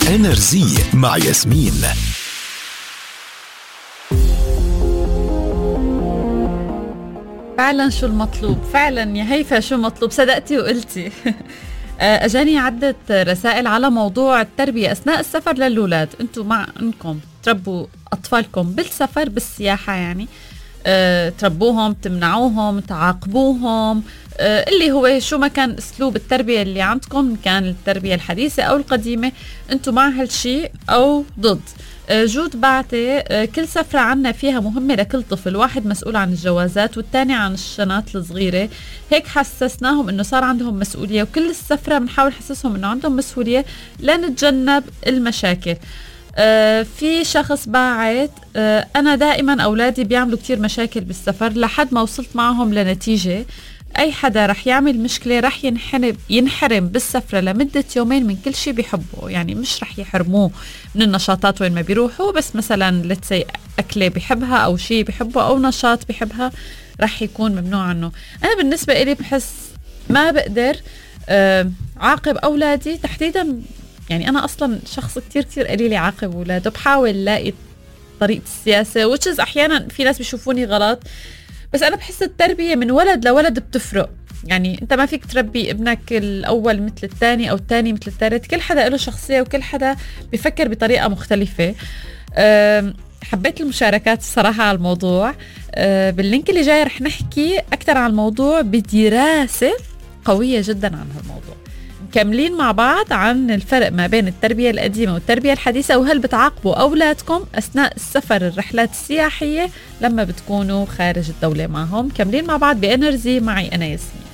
انرجي مع ياسمين. فعلا شو المطلوب؟ فعلا يا هيفا شو مطلوب؟ صدقتي وقلتي. اجاني عدة رسائل على موضوع التربية اثناء السفر للأولاد. انتم مع انكم تربوا اطفالكم بالسفر بالسياحة، يعني تربوهم، تمنعوهم، تعاقبوهم، اللي هو شو ما كان اسلوب التربية اللي عندكم، كان التربية الحديثة او القديمة، انتم مع هالشيء او ضد؟ جود بعتي كل سفرة عنا فيها مهمة لكل طفل، واحد مسؤول عن الجوازات والتاني عن الشنات الصغيرة، هيك حسسناهم انه صار عندهم مسؤولية، وكل السفرة بنحاول نحسسهم انه عندهم مسؤولية لنتجنب المشاكل. في شخص باعت انا دائما اولادي بيعملوا كتير مشاكل بالسفر لحد ما وصلت معهم لنتيجة اي حدا رح يعمل مشكلة رح ينحرم بالسفرة لمدة يومين من كل شيء بيحبه، يعني مش رح يحرموه من النشاطات وين ما بيروحوا، بس مثلا لتسي أكلة بيحبها أو شيء بيحبه أو نشاط بيحبها رح يكون ممنوع عنه. أنا بالنسبة إلي بحس ما بقدر عاقب أولادي تحديدا، يعني أنا أصلا شخص كتير قليل يعاقب أولاده، بحاول لاقي طريقة السياسة وتشز أحيانا في ناس بيشوفوني غلط، بس أنا بحس التربية من ولد لولد بتفرق. يعني أنت ما فيك تربي ابنك الأول مثل الثاني أو الثاني مثل الثالث، كل حدا له شخصية وكل حدا بيفكر بطريقة مختلفة. حبيت المشاركات الصراحة على الموضوع. باللينك اللي جاي رح نحكي أكتر عن الموضوع بدراسة قوية جدا عن هالموضوع، مكملين مع بعض عن الفرق ما بين التربية القديمة والتربية الحديثة، وهل بتعاقبوا أولادكم أثناء السفر الرحلات السياحية لما بتكونوا خارج الدولة معهم. كملين مع بعض بإنرجي معي أنا ياسمين.